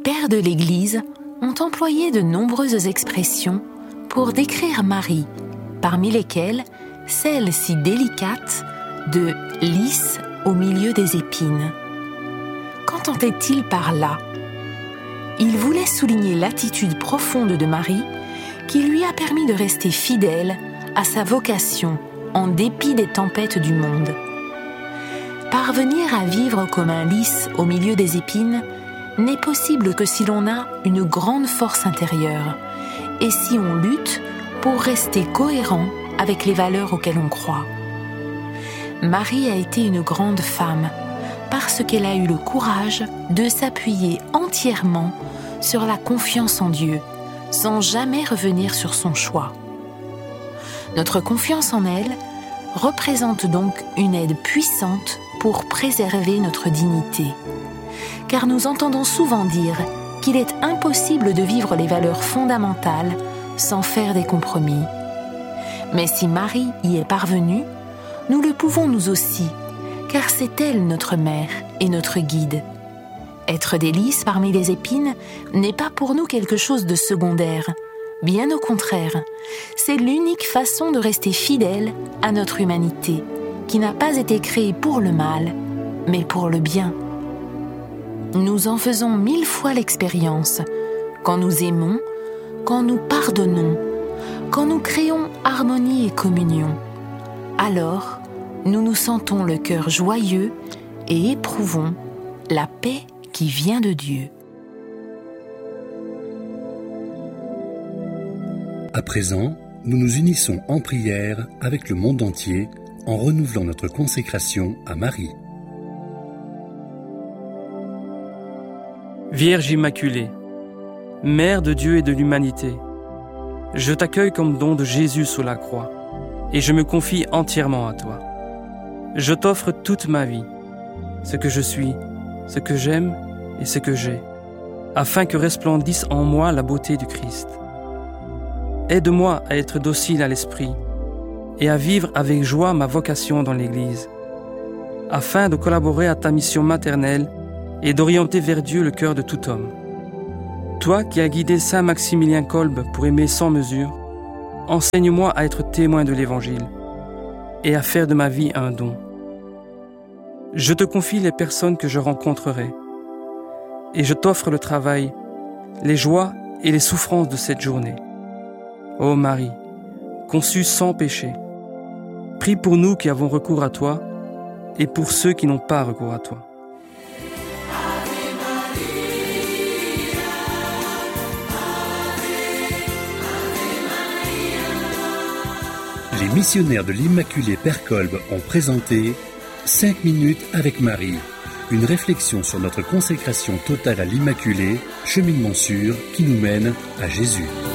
pères de l'Église ont employé de nombreuses expressions pour décrire Marie, parmi lesquelles celle si délicate de « lys au milieu des épines ». Qu'entendait-il par là ? Il voulait souligner l'attitude profonde de Marie qui lui a permis de rester fidèle à sa vocation en dépit des tempêtes du monde. Parvenir à vivre comme un lys au milieu des épines n'est possible que si l'on a une grande force intérieure et si on lutte pour rester cohérent avec les valeurs auxquelles on croit. Marie a été une grande femme parce qu'elle a eu le courage de s'appuyer entièrement sur la confiance en Dieu, sans jamais revenir sur son choix. Notre confiance en elle représente donc une aide puissante pour préserver notre dignité. Car nous entendons souvent dire qu'il est impossible de vivre les valeurs fondamentales sans faire des compromis. Mais si Marie y est parvenue, nous le pouvons nous aussi, car c'est elle notre mère et notre guide. Être des lys parmi les épines n'est pas pour nous quelque chose de secondaire. Bien au contraire, c'est l'unique façon de rester fidèle à notre humanité, qui n'a pas été créée pour le mal, mais pour le bien. Nous en faisons 1000 fois l'expérience, quand nous aimons, quand nous pardonnons, quand nous créons harmonie et communion. Alors, nous nous sentons le cœur joyeux et éprouvons la paix qui vient de Dieu. À présent, nous nous unissons en prière avec le monde entier en renouvelant notre consécration à Marie. Vierge Immaculée, Mère de Dieu et de l'humanité, je t'accueille comme don de Jésus sous la croix et je me confie entièrement à toi. Je t'offre toute ma vie, ce que je suis, ce que j'aime et ce que j'ai, afin que resplendisse en moi la beauté du Christ. Aide-moi à être docile à l'esprit et à vivre avec joie ma vocation dans l'Église, afin de collaborer à ta mission maternelle et d'orienter vers Dieu le cœur de tout homme. Toi qui as guidé Saint Maximilien Kolbe pour aimer sans mesure, enseigne-moi à être témoin de l'Évangile et à faire de ma vie un don. Je te confie les personnes que je rencontrerai et je t'offre le travail, les joies et les souffrances de cette journée. Ô Marie, conçue sans péché, prie pour nous qui avons recours à toi et pour ceux qui n'ont pas recours à toi. Les missionnaires de l'Immaculée Père Kolbe ont présenté 5 minutes avec Marie, une réflexion sur notre consécration totale à l'Immaculée, cheminement sûr qui nous mène à Jésus.